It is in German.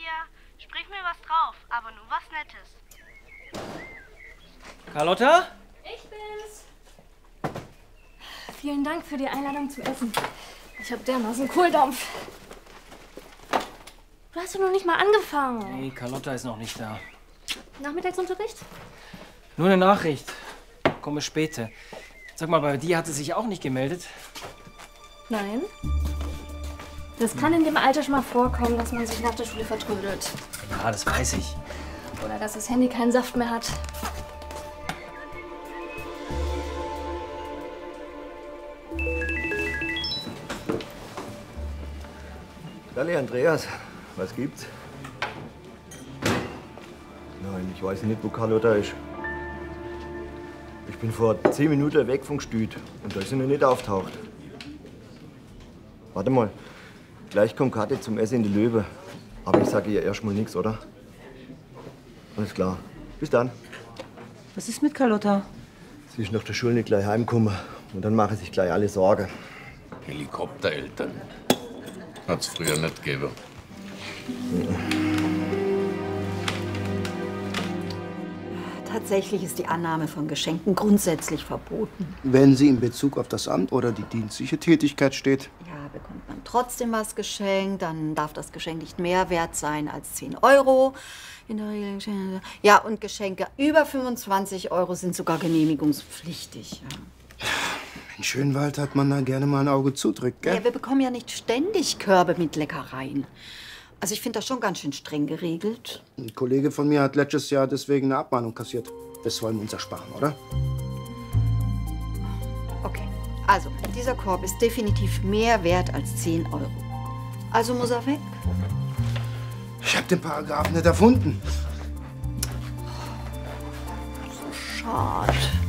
hier. Sprich mir was drauf, aber nur was Nettes. Carlotta? Ich bin's. Vielen Dank für die Einladung zum Essen. Ich hab dermaßen Kohldampf. Du hast ja noch nicht mal angefangen. Nee, Carlotta ist noch nicht da. Nachmittagsunterricht? Nur eine Nachricht. Komme später. Sag mal, bei dir hat sie sich auch nicht gemeldet? Nein. Das kann in dem Alter schon mal vorkommen, dass man sich nach der Schule vertrödelt. Ja, das weiß ich. Oder dass das Handy keinen Saft mehr hat. Hallo Andreas, was gibt's? Nein, ich weiß nicht, wo Carlotta ist. Ich bin vor 10 Minuten weg vom Gestüt und da ist sie noch nicht auftaucht. Warte mal, gleich kommt Kathi zum Essen in die Löwe. Aber ich sage ihr erstmal nichts, oder? Alles klar. Bis dann. Was ist mit Carlotta? Sie ist nach der Schule nicht gleich heimgekommen und dann machen sich gleich alle Sorgen. Helikoptereltern. Hat's früher nicht gegeben. Tatsächlich ist die Annahme von Geschenken grundsätzlich verboten. Wenn sie in Bezug auf das Amt oder die dienstliche Tätigkeit steht. Ja, bekommt man trotzdem was geschenkt, dann darf das Geschenk nicht mehr wert sein als 10 Euro. In der Regel. Ja, und Geschenke über 25 Euro sind sogar genehmigungspflichtig. Ja. In Schönwald hat man da gerne mal ein Auge zudrückt, gell? Ja, wir bekommen ja nicht ständig Körbe mit Leckereien. Also ich finde das schon ganz schön streng geregelt. Ein Kollege von mir hat letztes Jahr deswegen eine Abmahnung kassiert. Das wollen wir uns ersparen, oder? Okay, also dieser Korb ist definitiv mehr wert als 10 Euro. Also muss er weg. Ich habe den Paragraphen nicht erfunden. So schade.